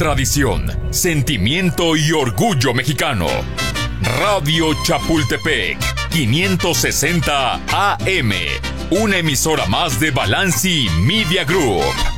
tradición, sentimiento y orgullo mexicano. Radio Chapultepec, 560 AM. Una emisora más de Balanci Media Group.